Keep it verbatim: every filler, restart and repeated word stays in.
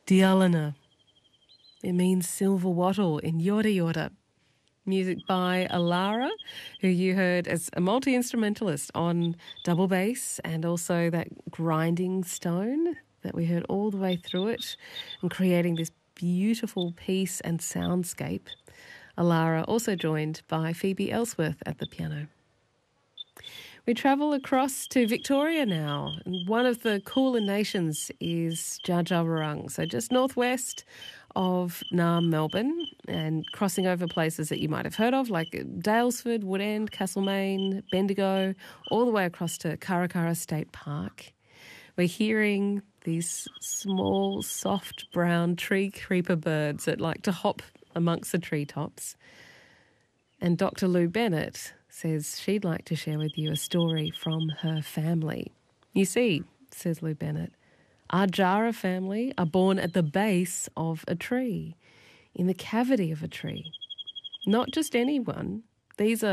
Dialana. It means silver wattle in Yorta Yorta. Music by Alara, who you heard as a multi-instrumentalist on double bass and also that grinding stone that we heard all the way through it and creating this beautiful piece and soundscape. Alara also joined by Phoebe Ellsworth at the piano. We travel across to Victoria now. And one of the cooler nations is Dja Dja Wurrung, so just northwest of Naarm, Melbourne, and crossing over places that you might have heard of, like Daylesford, Woodend, Castlemaine, Bendigo, all the way across to Karakara State Park. We're hearing these small, soft, brown tree creeper birds that like to hop amongst the treetops. And Doctor Lou Bennett says she'd like to share with you a story from her family. You see, says Lou Bennett, our Jara family are born at the base of a tree, in the cavity of a tree. Not just anyone. These are